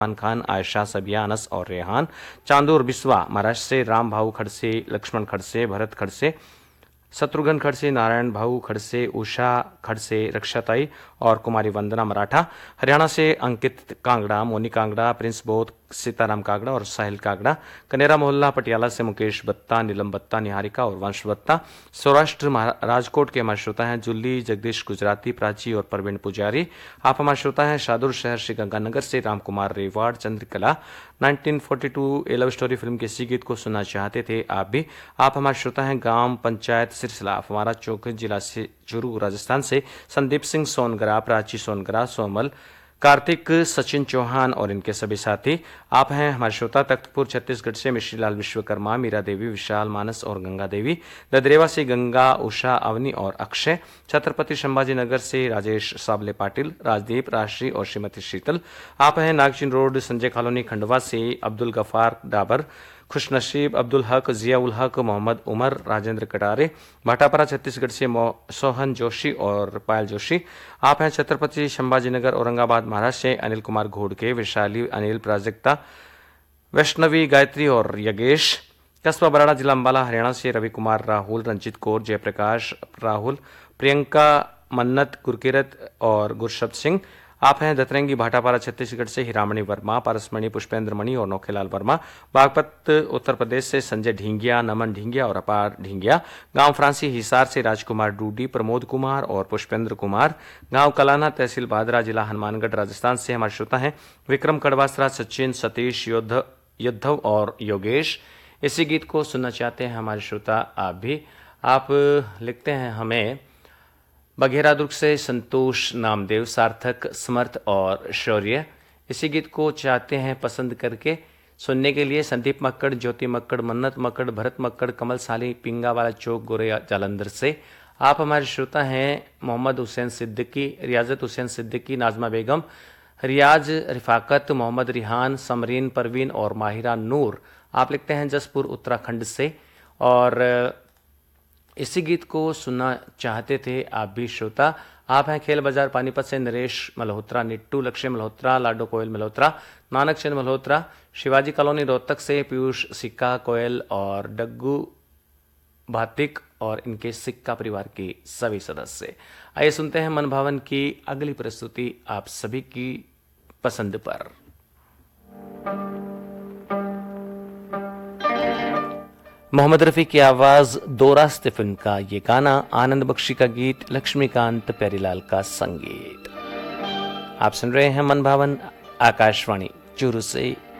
इरफान खान, आयशा, सबिया, अनस और रेहान। चांदूर बिस्वा महाराष्ट्र से राम भाऊ खड़से, लक्ष्मण खड़से, भरत खड़से, शत्रुघ्न खड़से, नारायण भाऊ खड़से, उषा खड़से, रक्षाताई और कुमारी वंदना मराठा। हरियाणा से अंकित कांगड़ा, मोनी कांगड़ा, प्रिंस बोध, सीताराम कागड़ा और साहिल कागड़ा। कनेरा मोहल्ला पटियाला से मुकेश बत्ता, नीलम बत्ता, निहारिका और वंश बत्ता। सौराष्ट्र राजकोट के हमारे श्रोता हैं जुल्ली, जगदीश गुजराती, प्राची और परवीन पुजारी। आप हमारे श्रोता हैं शादुर शहर श्रीगंगानगर से राम कुमार रेवाड़, चंद्रकला। 1942 ए लव स्टोरी फिल्म के इसी गीत को सुनना चाहते थे आप भी। आप हमारे श्रोता हैं ग्राम पंचायत सिरसिला, हमारा चौक, जिला से चूरू, राजस्थान से संदीप सिंह सोनगरा, प्राची सोनगरा, सोमल, कार्तिक, सचिन चौहान और इनके सभी साथी। आप हैं हमारे श्रोता तख्तपुर छत्तीसगढ़ से मिश्रीलाल विश्वकर्मा, मीरा देवी, विशाल, मानस और गंगा देवी। ददरेवा से गंगा, उषा, अवनी और अक्षय। छत्रपति संभाजी नगर से राजेश साबले पाटिल, राजदीप, राशि और श्रीमती शीतल। आप हैं नागचीन रोड संजय कॉलोनी खंडवा से अब्दुल गफार डाबर, खुशनसीब, अब्दुल हक, जिया उल हक, मोहम्मद उमर, राजेंद्र कटारे। भाटापारा छत्तीसगढ़ से सोहन जोशी और पायल जोशी। आप हैं छत्रपति संभाजीनगर औरंगाबाद महाराष्ट्र से अनिल कुमार घोड़के, विशाली, अनिल, प्राजक्ता, वैष्णवी, गायत्री और यगेश। कस्बा बराड़ा जिला अंबाला हरियाणा से रवि कुमार राहुल, रंजित कौर, जयप्रकाश राहुल, प्रियंका, मन्नत, गुरकीरत और गुरशब्द सिंह। आप हैं दतरंगी भाटापारा छत्तीसगढ़ से हिरामणि वर्मा, पारसमणि, पुष्पेंद्र मणि और नौखेलाल वर्मा। बागपत उत्तर प्रदेश से संजय ढींगिया, नमन ढींगिया और अपार ढींगिया। गांव फ्रांसी हिसार से राजकुमार डूडी, प्रमोद कुमार और पुष्पेंद्र कुमार। गांव कलाना तहसील भादरा जिला हनुमानगढ़ राजस्थान से हमारे श्रोता हैं विक्रम कड़वासरा, सचिन, सतीश, योद्धव और योगेश। इसी गीत को सुनना चाहते हैं हमारे श्रोता आप भी। आप लिखते हैं हमें बघेरा दुर्ग से संतोष नामदेव, सार्थक, समर्थ और शौर्य। इसी गीत को चाहते हैं पसंद करके सुनने के लिए संदीप मक्कड़, ज्योति मक्कड़, मन्नत मक्कड़, भरत मक्कड़, कमल साली, पिंगा वाला चौक, गोरे जालंधर से। आप हमारे श्रोता हैं मोहम्मद हुसैन सिद्दीकी, रियाजत हुसैन सिद्दीकी, नाजमा बेगम, रियाज रिफाकत, मोहम्मद रिहान, समरीन परवीन और माहिरा नूर। आप लिखते हैं जसपुर उत्तराखंड से और इसी गीत को सुनना चाहते थे आप भी श्रोता। आप हैं खेल बाजार पानीपत से नरेश मल्होत्रा, निट्टू, लक्ष्य मल्होत्रा, लाडो कोयल मल्होत्रा, नानक चंद मल्होत्रा। शिवाजी कॉलोनी रोहतक से पीयूष सिक्का, कोयल और डग्गू भातिक और इनके सिक्का परिवार के सभी सदस्य। आइए सुनते हैं मन भावन की अगली प्रस्तुति आप सभी की पसंद पर। मोहम्मद रफी की आवाज, दो रास्ते फिल्म का ये गाना, आनंद बख्शी का गीत, लक्ष्मीकांत प्यारीलाल का संगीत। आप सुन रहे हैं मन भावन, आकाशवाणी चूरू से।